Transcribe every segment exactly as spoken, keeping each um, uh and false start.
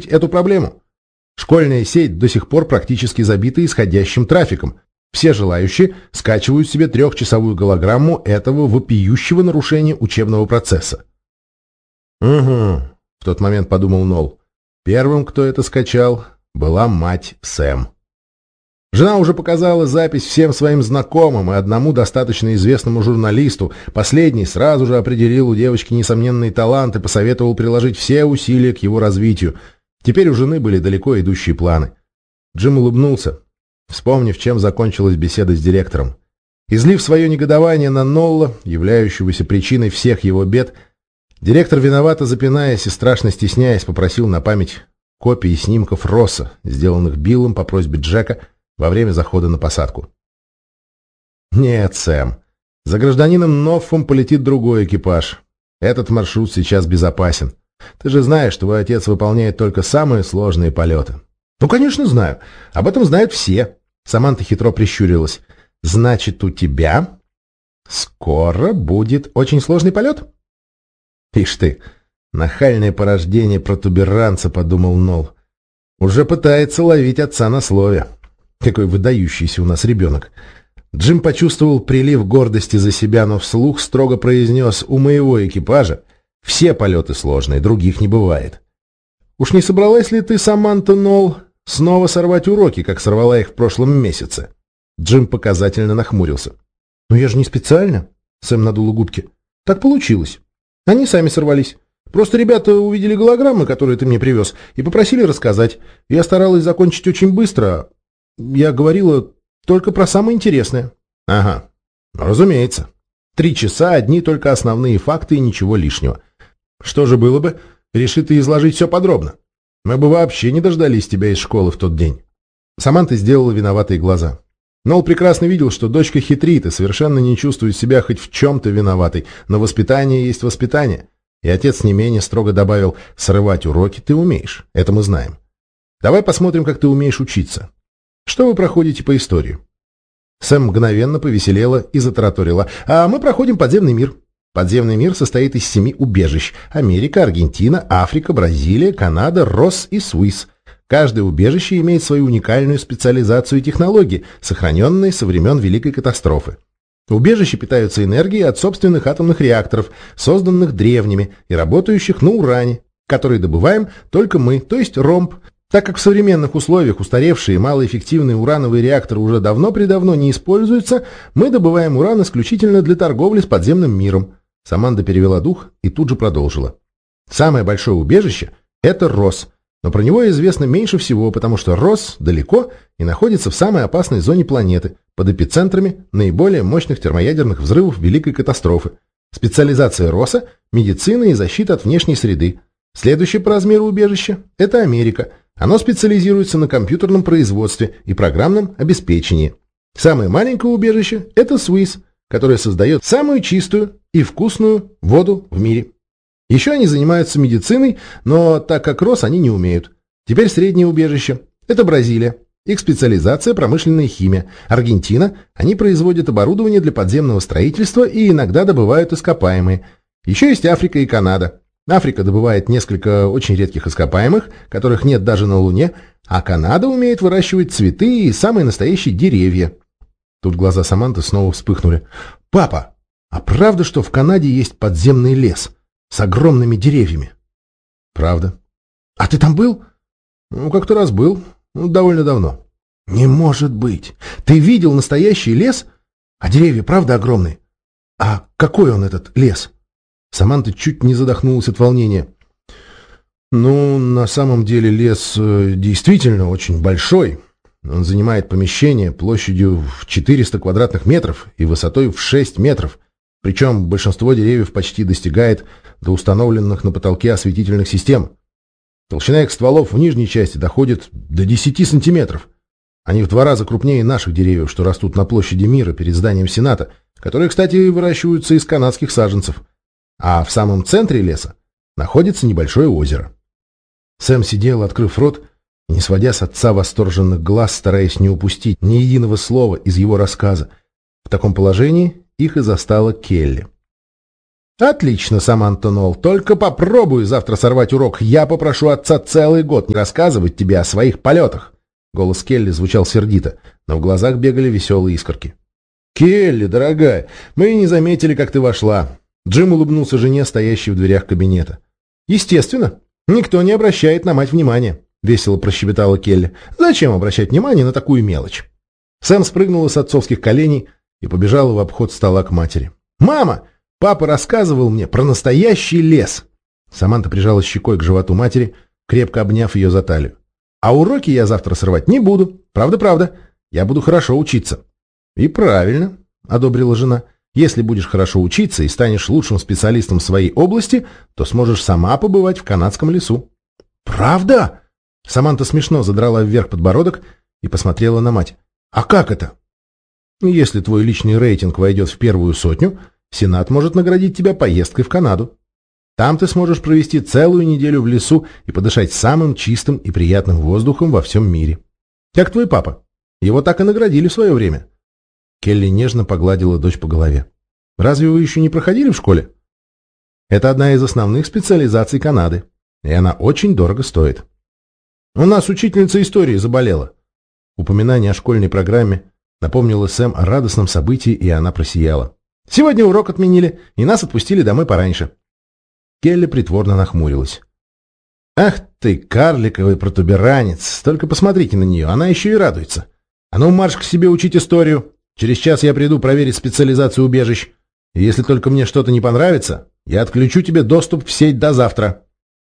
эту проблему. Школьная сеть до сих пор практически забита исходящим трафиком. Все желающие скачивают себе трехчасовую голограмму этого вопиющего нарушения учебного процесса. «Угу», — в тот момент подумал Нолл. Первым, кто это скачал, была мать Сэм. Жена уже показала запись всем своим знакомым и одному достаточно известному журналисту. Последний сразу же определил у девочки несомненный талант и посоветовал приложить все усилия к его развитию. Теперь у жены были далеко идущие планы. Джим улыбнулся, вспомнив, чем закончилась беседа с директором. Излив свое негодование на Нолла, являющегося причиной всех его бед, директор, виновато запинаясь и страшно стесняясь, попросил на память копии снимков Росса, сделанных Биллом по просьбе Джека во время захода на посадку. «Нет, Сэм, за гражданином Ноффом полетит другой экипаж. Этот маршрут сейчас безопасен. Ты же знаешь, что твой отец выполняет только самые сложные полеты». «Ну, конечно, знаю. Об этом знают все». Саманта хитро прищурилась. «Значит, у тебя скоро будет очень сложный полет?» «Ишь ты, нахальное порождение протуберанца», — подумал Нолл. «Уже пытается ловить отца на слове. Какой выдающийся у нас ребенок». Джим почувствовал прилив гордости за себя, но вслух строго произнес: «У моего экипажа все полеты сложные, других не бывает». «Уж не собралась ли ты, Саманта Нолл, снова сорвать уроки, как сорвала их в прошлом месяце?» Джим показательно нахмурился. «Ну я же не специально», — Сэм надула губки. «Так получилось. Они сами сорвались. Просто ребята увидели голограммы, которые ты мне привез, и попросили рассказать. Я старалась закончить очень быстро. Я говорила только про самое интересное». «Ага, разумеется. Три часа, одни только основные факты и ничего лишнего. Что же было бы, реши ты изложить все подробно? Мы бы вообще не дождались тебя из школы в тот день». Саманта сделала виноватые глаза. Нолл прекрасно видел, что дочка хитрит и совершенно не чувствует себя хоть в чем-то виноватой, но воспитание есть воспитание. И отец не менее строго добавил: «Срывать уроки ты умеешь, это мы знаем. Давай посмотрим, как ты умеешь учиться. Что вы проходите по истории?» Сэм мгновенно повеселела и затараторила: «А мы проходим подземный мир. Подземный мир состоит из семи убежищ: Америка, Аргентина, Африка, Бразилия, Канада, Росс и Суис. Каждое убежище имеет свою уникальную специализацию и технологии, сохраненные со времен Великой катастрофы. Убежища питаются энергией от собственных атомных реакторов, созданных древними и работающих на уране, который добываем только мы, то есть ромб. Так как в современных условиях устаревшие и малоэффективные урановые реакторы уже давно-предавно не используются, мы добываем уран исключительно для торговли с подземным миром». Саманта перевела дух и тут же продолжила. «Самое большое убежище – это Росс, но про него известно меньше всего, потому что Росс далеко и находится в самой опасной зоне планеты, под эпицентрами наиболее мощных термоядерных взрывов Великой катастрофы. Специализация Росса – медицина и защита от внешней среды. Следующее по размеру убежище – это Америка. Оно специализируется на компьютерном производстве и программном обеспечении. Самое маленькое убежище – это Суис, которое создает самую чистую и вкусную воду в мире. Еще они занимаются медициной, но так как Росс они не умеют. Теперь среднее убежище – это Бразилия. Их специализация – промышленная химия. Аргентина – они производят оборудование для подземного строительства и иногда добывают ископаемые. Еще есть Африка и Канада. Африка добывает несколько очень редких ископаемых, которых нет даже на Луне, а Канада умеет выращивать цветы и самые настоящие деревья». Тут глаза Саманты снова вспыхнули. «Папа, а правда, что в Канаде есть подземный лес с огромными деревьями?» «Правда». «А ты там был?» «Ну, как-то раз был. Ну, довольно давно». «Не может быть! Ты видел настоящий лес? А деревья правда огромные? А какой он, этот лес?» Саманта чуть не задохнулась от волнения. «Ну, на самом деле лес действительно очень большой. Он занимает помещение площадью в четыреста квадратных метров и высотой в шесть метров. Причем большинство деревьев почти достигает до установленных на потолке осветительных систем. Толщина их стволов в нижней части доходит до десяти сантиметров. Они в два раза крупнее наших деревьев, что растут на площади Мира перед зданием Сената, которые, кстати, выращиваются из канадских саженцев. А в самом центре леса находится небольшое озеро». Сэм сидел, открыв рот, не сводя с отца восторженных глаз, стараясь не упустить ни единого слова из его рассказа. В таком положении их и застала Келли. Отлично, Саманта Нолл. Только попробую завтра сорвать урок. Я попрошу отца целый год не рассказывать тебе о своих полетах. Голос Келли звучал сердито, но в глазах бегали веселые искорки. «Келли, дорогая, мы и не заметили, как ты вошла». Джим улыбнулся жене, стоящей в дверях кабинета. «Естественно, никто не обращает на мать внимания», — весело прощебетала Келли. «Зачем обращать внимание на такую мелочь?» Сэм спрыгнула с отцовских коленей и побежала в обход стола к матери. «Мама, папа рассказывал мне про настоящий лес». Саманта прижала щекой к животу матери, крепко обняв ее за талию. «А уроки я завтра срывать не буду. Правда-правда. Я буду хорошо учиться». «И правильно», — одобрила жена. «Если будешь хорошо учиться и станешь лучшим специалистом в своей области, то сможешь сама побывать в канадском лесу». «Правда?» Саманта смешно задрала вверх подбородок и посмотрела на мать. «А как это?» «Если твой личный рейтинг войдет в первую сотню, Сенат может наградить тебя поездкой в Канаду. Там ты сможешь провести целую неделю в лесу и подышать самым чистым и приятным воздухом во всем мире. Как твой папа. Его так и наградили в свое время». Келли нежно погладила дочь по голове. «Разве вы еще не проходили в школе?» «Это одна из основных специализаций Канады, и она очень дорого стоит». «У нас учительница истории заболела». Упоминание о школьной программе напомнило Сэм о радостном событии, и она просияла. «Сегодня урок отменили, и нас отпустили домой пораньше». Келли притворно нахмурилась. «Ах ты, карликовый протуберанец! Только посмотрите на нее, она еще и радуется. А ну марш к себе учить историю. Через час я приду проверить специализацию убежищ. И если только мне что-то не понравится, я отключу тебе доступ в сеть до завтра».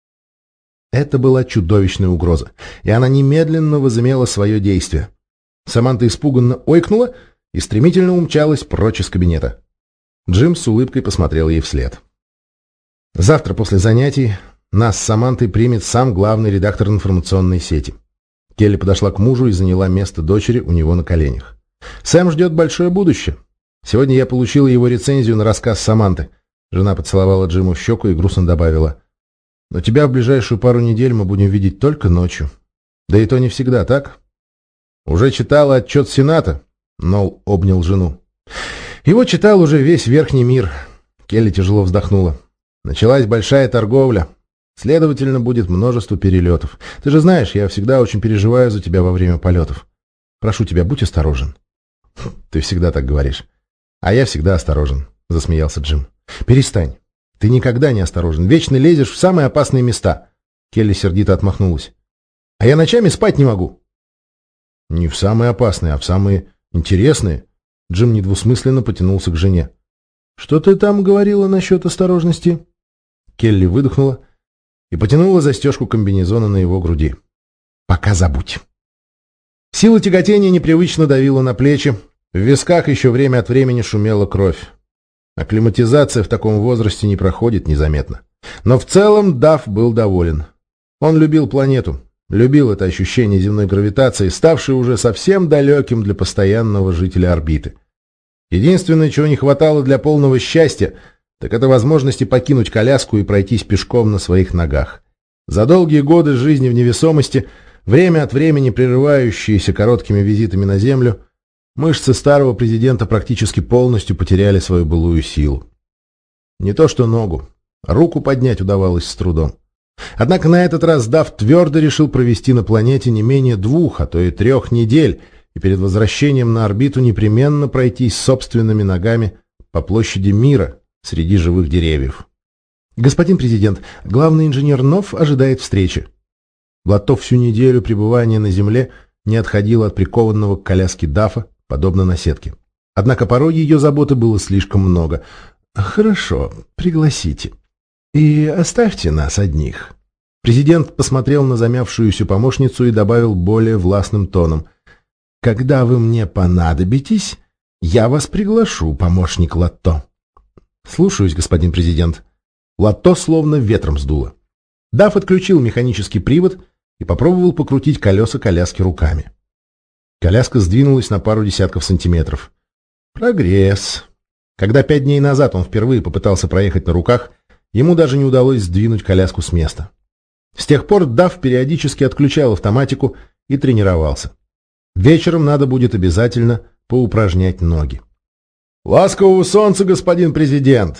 Это была чудовищная угроза, и она немедленно возымела свое действие. Саманта испуганно ойкнула и стремительно умчалась прочь из кабинета. Джим с улыбкой посмотрел ей вслед. «Завтра после занятий нас с Самантой примет сам главный редактор информационной сети». Келли подошла к мужу и заняла место дочери у него на коленях. «Сэм ждет большое будущее. Сегодня я получила его рецензию на рассказ Саманты». Жена поцеловала Джиму в щеку и грустно добавила: «Но тебя в ближайшую пару недель мы будем видеть только ночью. Да и то не всегда, так?» «Уже читала отчет Сената?» Нолл обнял жену. «Его читал уже весь верхний мир». Келли тяжело вздохнула. «Началась большая торговля. Следовательно, будет множество перелетов. Ты же знаешь, я всегда очень переживаю за тебя во время полетов. Прошу тебя, будь осторожен». «Ты всегда так говоришь. А я всегда осторожен», — засмеялся Джим. «Перестань. Ты никогда не осторожен. Вечно лезешь в самые опасные места». Келли сердито отмахнулась. «А я ночами спать не могу». «Не в самые опасные, а в самые интересные». Джим недвусмысленно потянулся к жене. «Что ты там говорила насчет осторожности?» Келли выдохнула и потянула застежку комбинезона на его груди. «Пока забудь». Сила тяготения непривычно давила на плечи, в висках еще время от времени шумела кровь. Акклиматизация в таком возрасте не проходит незаметно. Но в целом Дафф был доволен. Он любил планету, любил это ощущение земной гравитации, ставшее уже совсем далеким для постоянного жителя орбиты. Единственное, чего не хватало для полного счастья, так это возможности покинуть коляску и пройтись пешком на своих ногах. За долгие годы жизни в невесомости, время от времени прерывающиеся короткими визитами на Землю, мышцы старого президента практически полностью потеряли свою былую силу. Не то что ногу, руку поднять удавалось с трудом. Однако на этот раз Дафф твердо решил провести на планете не менее двух, а то и трех недель, и перед возвращением на орбиту непременно пройтись собственными ногами по площади мира среди живых деревьев. «Господин президент, главный инженер Нов ожидает встречи». Лотто всю неделю пребывания на Земле не отходила от прикованного к коляске Даффа, подобно наседке. Однако порой ее заботы было слишком много. «Хорошо, пригласите. И оставьте нас одних». Президент посмотрел на замявшуюся помощницу и добавил более властным тоном: «Когда вы мне понадобитесь, я вас приглашу, помощник Лотто». «Слушаюсь, господин президент». Лотто словно ветром сдуло. Дафф отключил механический привод и попробовал покрутить колеса коляски руками. Коляска сдвинулась на пару десятков сантиметров. Прогресс. Когда пять дней назад он впервые попытался проехать на руках, ему даже не удалось сдвинуть коляску с места. С тех пор Дафф периодически отключал автоматику и тренировался. Вечером надо будет обязательно поупражнять ноги. «Ласкового солнца, господин президент!»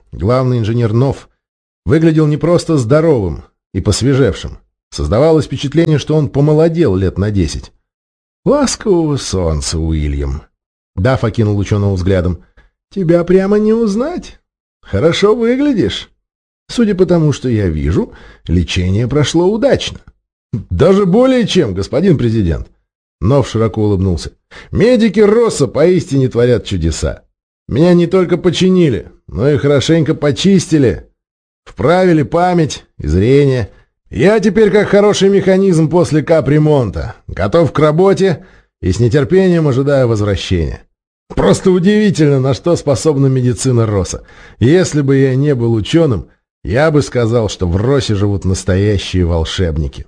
Главный инженер Нов выглядел не просто здоровым и посвежевшим. Создавалось впечатление, что он помолодел лет на десять. «Ласкового солнца, Уильям!» Дафф окинул ученого взглядом. «Тебя прямо не узнать. Хорошо выглядишь. Судя по тому, что я вижу, лечение прошло удачно». «Даже более чем, господин президент!» Нов широко улыбнулся. «Медики Росса поистине творят чудеса. Меня не только починили, но и хорошенько почистили, вправили память и зрение. Я теперь как хороший механизм после капремонта, готов к работе и с нетерпением ожидаю возвращения. Просто удивительно, на что способна медицина Росса. Если бы я не был ученым, я бы сказал, что в Россе живут настоящие волшебники».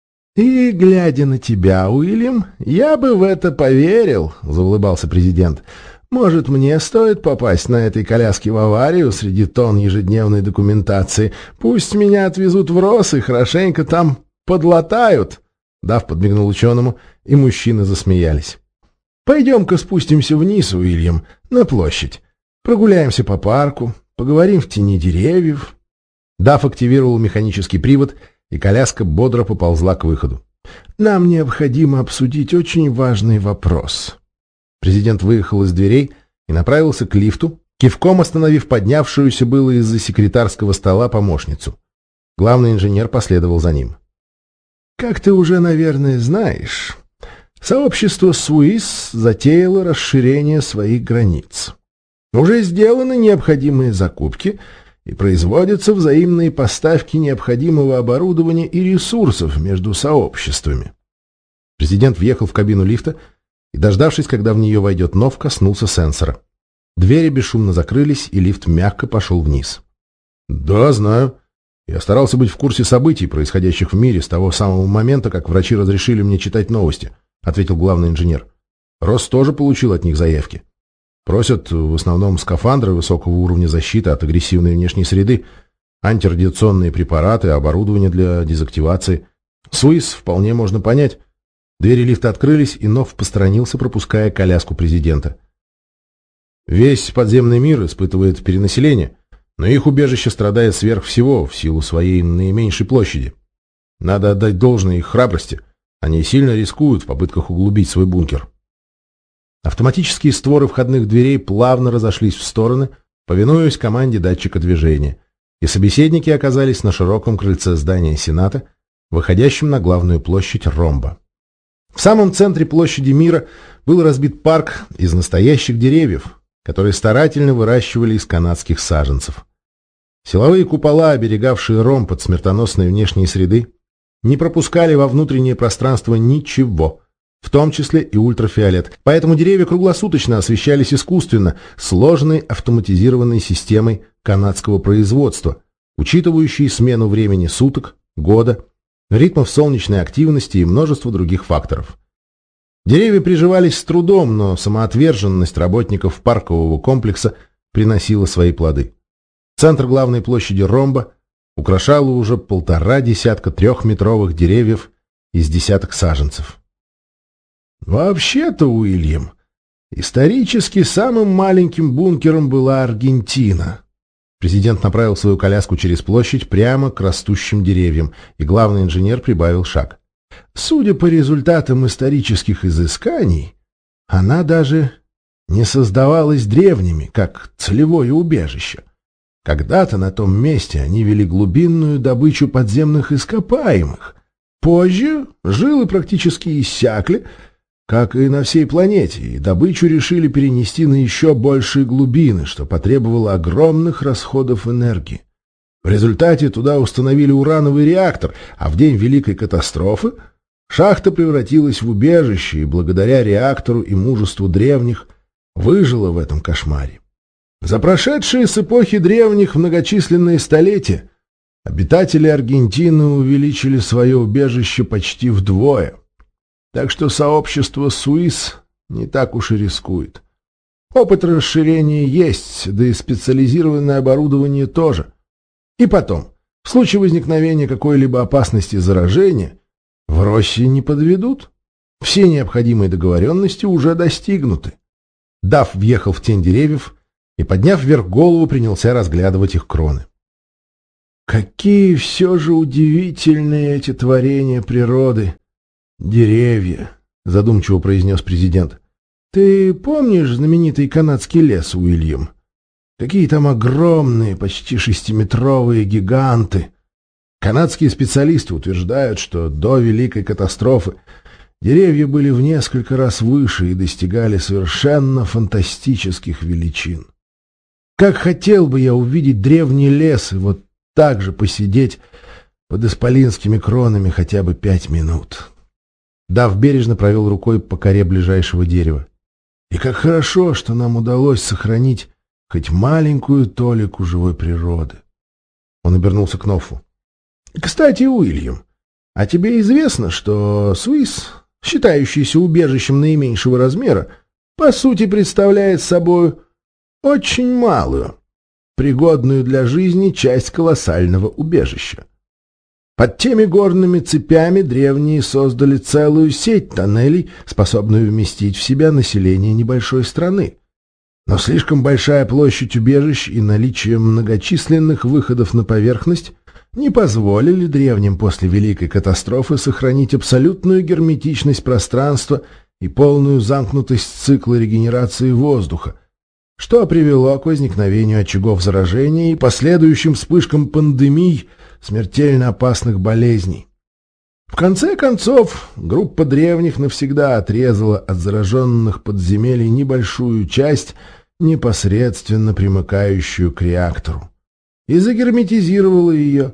«И, глядя на тебя, Уильям, я бы в это поверил», — заулыбался президент. «Может, мне стоит попасть на этой коляске в аварию среди тонн ежедневной документации? Пусть меня отвезут в Росс и хорошенько там подлатают». Дафф подмигнул ученому, и мужчины засмеялись. «Пойдем-ка спустимся вниз, Уильям, на площадь. Прогуляемся по парку, поговорим в тени деревьев». Дафф активировал механический привод, и коляска бодро поползла к выходу. «Нам необходимо обсудить очень важный вопрос». Президент выехал из дверей и направился к лифту, кивком остановив поднявшуюся было из-за секретарского стола помощницу. Главный инженер последовал за ним. «Как ты уже, наверное, знаешь, сообщество Суис затеяло расширение своих границ. Уже сделаны необходимые закупки и производятся взаимные поставки необходимого оборудования и ресурсов между сообществами». Президент въехал в кабину лифта и, дождавшись, когда в нее войдет Нов, коснулся сенсора. Двери бесшумно закрылись, и лифт мягко пошел вниз. «Да, знаю. Я старался быть в курсе событий, происходящих в мире, с того самого момента, как врачи разрешили мне читать новости», — ответил главный инженер. «Росс тоже получил от них заявки. Просят в основном скафандры высокого уровня защиты от агрессивной внешней среды, антирадиационные препараты, оборудование для дезактивации. Суис вполне можно понять». Двери лифта открылись, и Нов посторонился, пропуская коляску президента. «Весь подземный мир испытывает перенаселение, но их убежище страдает сверх всего в силу своей наименьшей площади. Надо отдать должное их храбрости. Они сильно рискуют в попытках углубить свой бункер». Автоматические створы входных дверей плавно разошлись в стороны, повинуясь команде датчика движения, и собеседники оказались на широком крыльце здания Сената, выходящем на главную площадь ромба. В самом центре площади мира был разбит парк из настоящих деревьев, которые старательно выращивали из канадских саженцев. Силовые купола, оберегавшие ромб от смертоносной внешней среды, не пропускали во внутреннее пространство ничего, в том числе и ультрафиолет, поэтому деревья круглосуточно освещались искусственно, сложной автоматизированной системой канадского производства, учитывающей смену времени суток, года, ритмов солнечной активности и множество других факторов. Деревья приживались с трудом, но самоотверженность работников паркового комплекса приносила свои плоды. Центр главной площади ромба украшало уже полтора десятка трехметровых деревьев из десяток саженцев. «Вообще-то, Уильям, исторически самым маленьким бункером была Аргентина». Президент направил свою коляску через площадь прямо к растущим деревьям, и главный инженер прибавил шаг. «Судя по результатам исторических изысканий, она даже не создавалась древними, как целевое убежище. Когда-то на том месте они вели глубинную добычу подземных ископаемых. Позже жилы практически иссякли, как и на всей планете, и добычу решили перенести на еще большие глубины, что потребовало огромных расходов энергии. В результате туда установили урановый реактор, а в день Великой катастрофы шахта превратилась в убежище и благодаря реактору и мужеству древних выжила в этом кошмаре. За прошедшие с эпохи древних многочисленные столетия обитатели Аргентины увеличили свое убежище почти вдвое. Так что сообщество Суис не так уж и рискует. Опыт расширения есть, да и специализированное оборудование тоже. И потом, в случае возникновения какой-либо опасности заражения, в России не подведут. Все необходимые договоренности уже достигнуты. Дафф въехал в тень деревьев и, подняв вверх голову, принялся разглядывать их кроны. «Какие все же удивительные эти творения природы! Деревья!» — задумчиво произнес президент. «Ты помнишь знаменитый канадский лес, Уильям? Какие там огромные, почти шестиметровые гиганты! Канадские специалисты утверждают, что до Великой катастрофы деревья были в несколько раз выше и достигали совершенно фантастических величин. Как хотел бы я увидеть древний лес и вот так же посидеть под исполинскими кронами хотя бы пять минут». Дав бережно провел рукой по коре ближайшего дерева. «И как хорошо, что нам удалось сохранить хоть маленькую толику живой природы». Он обернулся к Нофу. «Кстати, Уильям, а тебе известно, что Суис, считающийся убежищем наименьшего размера, по сути представляет собой очень малую, пригодную для жизни часть колоссального убежища? Под теми горными цепями древние создали целую сеть тоннелей, способную вместить в себя население небольшой страны. Но слишком большая площадь убежищ и наличие многочисленных выходов на поверхность не позволили древним после Великой катастрофы сохранить абсолютную герметичность пространства и полную замкнутость цикла регенерации воздуха, что привело к возникновению очагов заражения и последующим вспышкам пандемий смертельно опасных болезней. В конце концов, группа древних навсегда отрезала от зараженных подземелий небольшую часть, непосредственно примыкающую к реактору, и загерметизировала ее.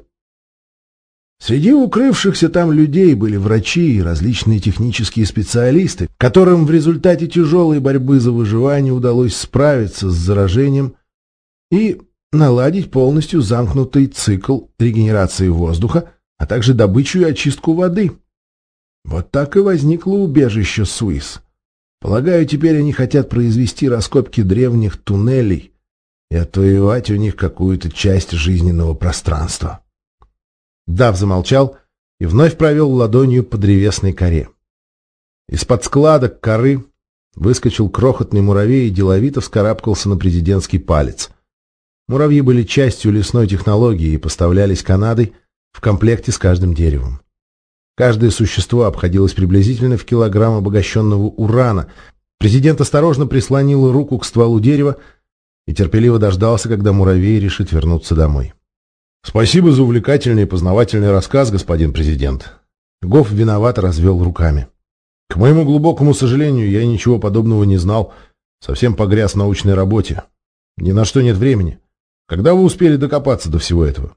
Среди укрывшихся там людей были врачи и различные технические специалисты, которым в результате тяжелой борьбы за выживание удалось справиться с заражением и наладить полностью замкнутый цикл регенерации воздуха, а также добычу и очистку воды. Вот так и возникло убежище Суис. Полагаю, теперь они хотят произвести раскопки древних туннелей и отвоевать у них какую-то часть жизненного пространства». Дав замолчал и вновь провел ладонью по древесной коре. Из-под складок коры выскочил крохотный муравей и деловито вскарабкался на президентский палец. Муравьи были частью лесной технологии и поставлялись Канадой в комплекте с каждым деревом. Каждое существо обходилось приблизительно в килограмм обогащенного урана. Президент осторожно прислонил руку к стволу дерева и терпеливо дождался, когда муравей решит вернуться домой. «Спасибо за увлекательный и познавательный рассказ, господин президент». Гофф виновато развел руками. «К моему глубокому сожалению, я ничего подобного не знал. Совсем погряз в научной работе. Ни на что нет времени. Когда вы успели докопаться до всего этого?»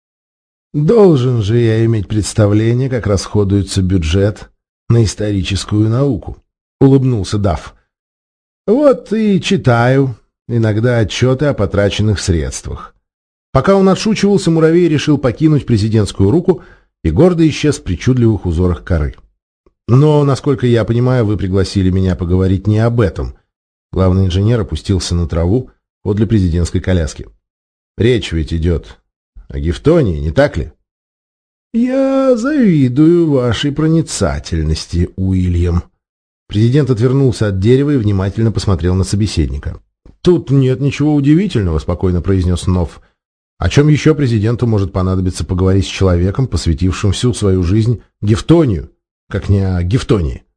«Должен же я иметь представление, как расходуется бюджет на историческую науку», — улыбнулся Дафф. «Вот и читаю иногда отчеты о потраченных средствах». Пока он отшучивался, муравей решил покинуть президентскую руку и гордо исчез в причудливых узорах коры. «Но, насколько я понимаю, вы пригласили меня поговорить не об этом». Главный инженер опустился на траву подле президентской коляски. «Речь ведь идет о Гифтонии, не так ли?» «Я завидую вашей проницательности, Уильям». Президент отвернулся от дерева и внимательно посмотрел на собеседника. «Тут нет ничего удивительного», — спокойно произнес Нофф. «О чем еще президенту может понадобиться поговорить с человеком, посвятившим всю свою жизнь Гифтонию, как не о Гифтонии?»